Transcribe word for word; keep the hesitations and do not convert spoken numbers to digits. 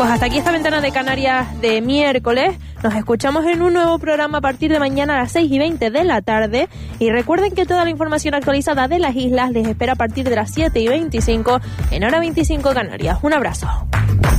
Pues hasta aquí esta ventana de Canarias de miércoles. Nos escuchamos en un nuevo programa a partir de mañana a las seis y veinte de la tarde. Y recuerden que toda la información actualizada de las islas les espera a partir de las siete y veinticinco en Hora veinticinco Canarias. Un abrazo.